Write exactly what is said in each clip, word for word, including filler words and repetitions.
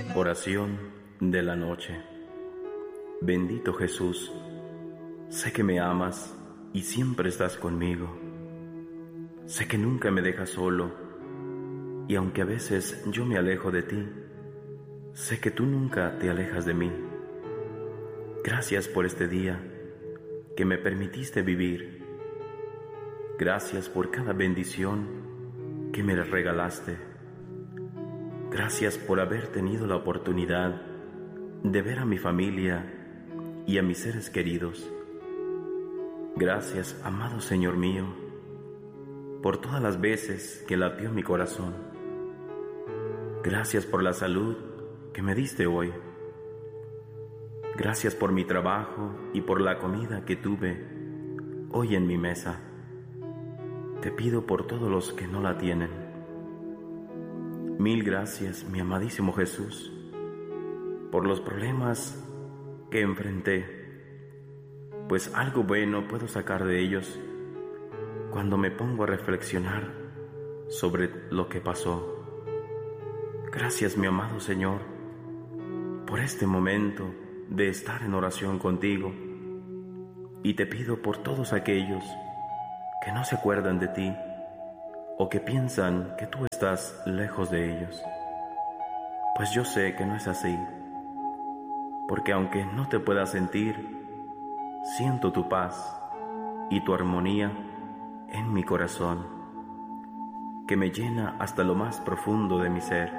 Oración de la noche. Bendito Jesús, sé que me amas y siempre estás conmigo. Sé que nunca me dejas solo, y aunque a veces yo me alejo de ti, sé que tú nunca te alejas de mí. Gracias por este día que me permitiste vivir. Gracias por cada bendición que me regalaste. Gracias por haber tenido la oportunidad de ver a mi familia y a mis seres queridos. Gracias, amado Señor mío, por todas las veces que latió mi corazón. Gracias por la salud que me diste hoy. Gracias por mi trabajo y por la comida que tuve hoy en mi mesa. Te pido por todos los que no la tienen. Mil gracias, mi amadísimo Jesús, por los problemas que enfrenté, pues algo bueno puedo sacar de ellos cuando me pongo a reflexionar sobre lo que pasó. Gracias, mi amado Señor, por este momento de estar en oración contigo, y te pido por todos aquellos que no se acuerdan de ti o que piensan que tú estás lejos de ellos, pues yo sé que no es así, porque aunque no te pueda sentir, siento tu paz y tu armonía en mi corazón, que me llena hasta lo más profundo de mi ser.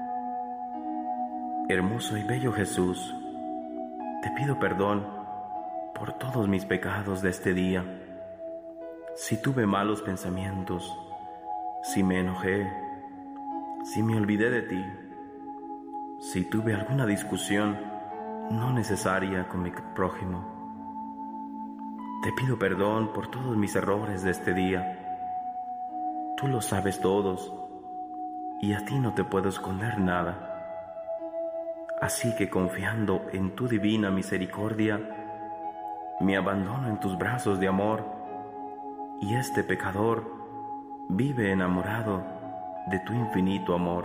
Hermoso y bello Jesús, te pido perdón por todos mis pecados de este día. Si tuve malos pensamientos, si me enojé, si me olvidé de ti, si tuve alguna discusión no necesaria con mi prójimo, te pido perdón por todos mis errores de este día. Tú lo sabes todos y a ti no te puedo esconder nada. Así que confiando en tu divina misericordia, me abandono en tus brazos de amor, y este pecador vive enamorado de tu infinito amor.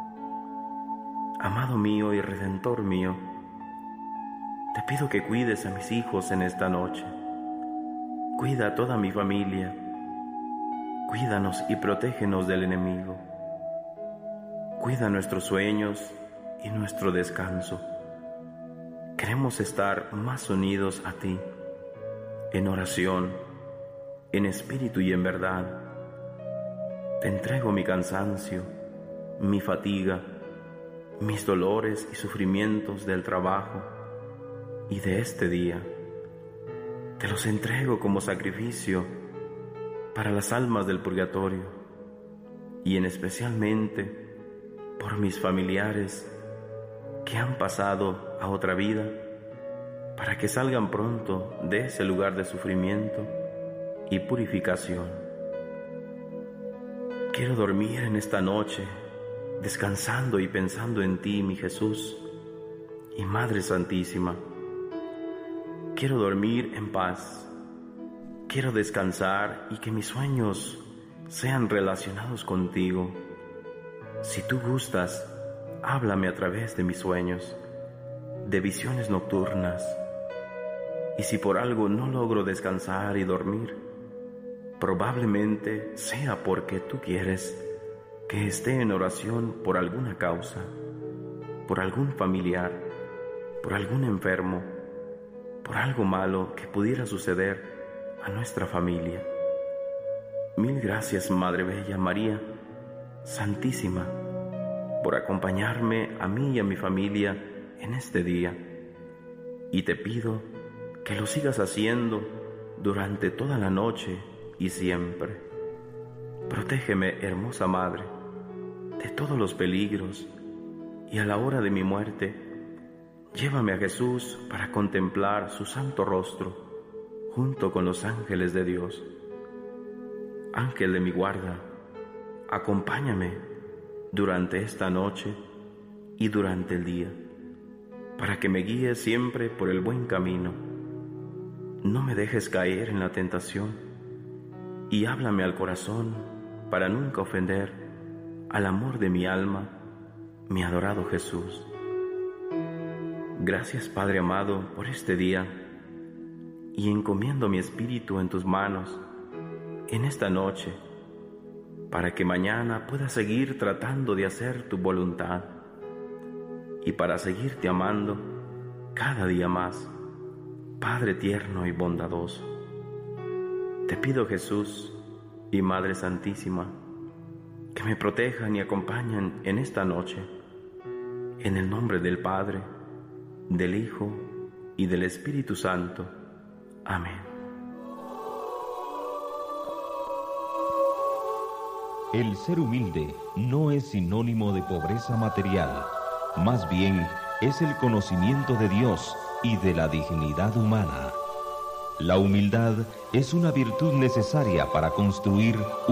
Amado mío y Redentor mío, te pido que cuides a mis hijos en esta noche. Cuida a toda mi familia. Cuídanos y protégenos del enemigo. Cuida nuestros sueños y nuestro descanso. Queremos estar más unidos a ti, en oración, en espíritu y en verdad. Te entrego mi cansancio, mi fatiga, mis dolores y sufrimientos del trabajo y de este día. Te los entrego como sacrificio para las almas del purgatorio, y en especialmente por mis familiares que han pasado a otra vida, para que salgan pronto de ese lugar de sufrimiento y purificación. Quiero dormir en esta noche, descansando y pensando en ti, mi Jesús y Madre Santísima. Quiero dormir en paz. Quiero descansar y que mis sueños sean relacionados contigo. Si tú gustas, háblame a través de mis sueños, de visiones nocturnas. Y si por algo no logro descansar y dormir, probablemente sea porque tú quieres que esté en oración por alguna causa, por algún familiar, por algún enfermo, por algo malo que pudiera suceder a nuestra familia. Mil gracias, Madre Bella María Santísima, por acompañarme a mí y a mi familia en este día, y te pido que lo sigas haciendo durante toda la noche y siempre. Protégeme, hermosa Madre, de todos los peligros, y a la hora de mi muerte, llévame a Jesús para contemplar su santo rostro junto con los ángeles de Dios. Ángel de mi guarda, acompáñame durante esta noche y durante el día, para que me guíe siempre por el buen camino. No me dejes caer en la tentación, y háblame al corazón para nunca ofender al amor de mi alma, mi adorado Jesús. Gracias, Padre amado, por este día, y encomiendo mi espíritu en tus manos en esta noche, para que mañana pueda seguir tratando de hacer tu voluntad y para seguirte amando cada día más, Padre tierno y bondadoso. Te pido, Jesús y Madre Santísima, que me protejan y acompañen en esta noche, en el nombre del Padre, del Hijo y del Espíritu Santo. Amén. El ser humilde no es sinónimo de pobreza material, más bien es el conocimiento de Dios y de la dignidad humana. La humildad es una virtud necesaria para construir